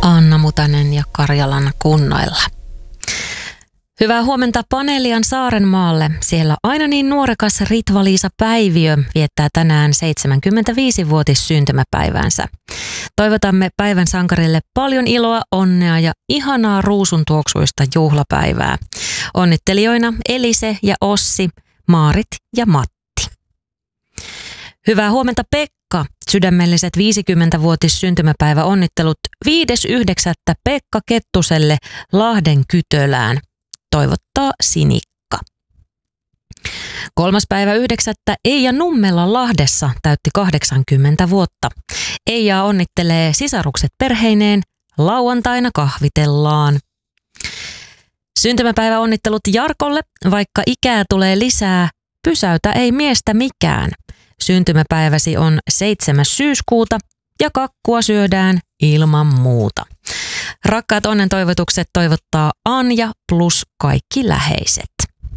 Anna Mutanen ja Karjalan kunnoilla. Hyvää huomenta Panelian Saarenmaalle. Siellä aina niin nuorekas Ritva-Liisa Päiviö viettää tänään 75-vuotis syntymäpäiväänsä. Toivotamme päivän sankarille paljon iloa, onnea ja ihanaa ruusuntuoksuista juhlapäivää. Onnittelijoina Elise ja Ossi, Maarit ja Matti. Hyvää huomenta Pekka. Sydämelliset 50-vuotis syntymäpäivä onnittelut 5.9. Pekka Kettuselle Lahden Kytölään. Toivottaa Sinikka. 3.9. Eija Nummela Lahdessa täytti 80 vuotta. Eija onnittelee sisarukset perheineen. Lauantaina kahvitellaan. Syntymäpäivä onnittelut Jarkolle. Vaikka ikää tulee lisää, pysäytä ei miestä mikään. Syntymäpäiväsi on 7. syyskuuta ja kakkua syödään ilman muuta. Rakkaat onnen toivotukset toivottaa Anja plus kaikki läheiset.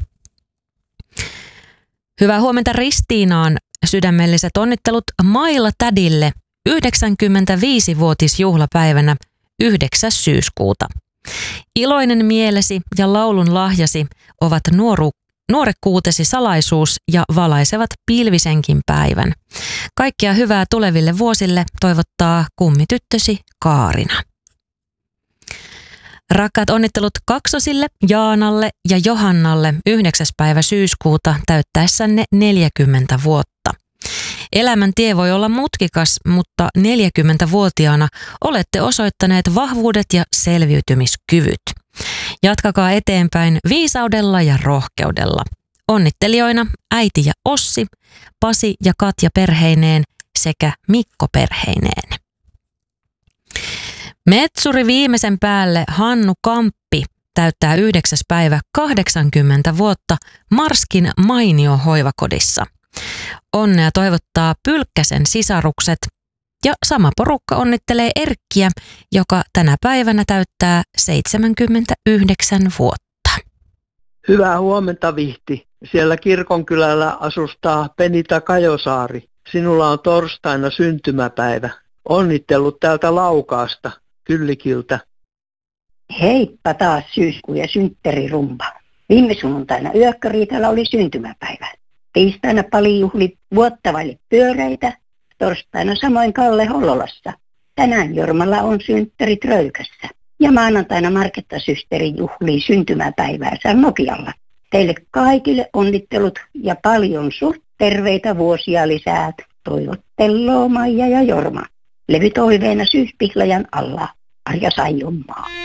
Hyvää huomenta Ristiinaan. Sydämelliset onnittelut Maila tädille 95-vuotis juhlapäivänä 9. syyskuuta. Iloinen mielesi ja laulun lahjasi ovat nuorekkuutesi salaisuus ja valaisevat pilvisenkin päivän. Kaikkea hyvää tuleville vuosille toivottaa kummityttösi Kaarina. Rakkaat onnittelut kaksosille, Jaanalle ja Johannalle 9. päivä syyskuuta täyttäessänne 40 vuotta. Elämän tie voi olla mutkikas, mutta 40-vuotiaana olette osoittaneet vahvuudet ja selviytymiskyvyt. Jatkakaa eteenpäin viisaudella ja rohkeudella. Onnittelijoina äiti ja Ossi, Pasi ja Katja perheineen sekä Mikko perheineen. Metsuri viimeisen päälle Hannu Kamppi täyttää 9. päivä 80 vuotta Marskin mainio hoivakodissa. Onnea toivottaa Pylkkäsen sisarukset ja sama porukka onnittelee Erkkiä, joka tänä päivänä täyttää 79 vuotta. Hyvää huomenta Vihti. Siellä kirkonkylällä asustaa Penita Kajosaari. Sinulla on torstaina syntymäpäivä. Onnittelut täältä Laukaasta, Kyllikiltä. Heippa taas syyskuu ja synttärirumba. Viime sunnuntaina Yökköriitalla oli syntymäpäivä. Tiistaina Pali juhli vuotta vaille pyöreitä. Torstaina samoin Kalle Hollolassa. Tänään Jormalla on synttärit Röykässä. Ja maanantaina Marketta-systeri juhlii syntymäpäiväänsä Nokialla. Teille kaikille onnittelut ja paljon suht terveitä vuosia lisää. Toivotteloo Maija ja Jorma. Levytoiveena syyspihlajan alla. Arja Saijonmaa.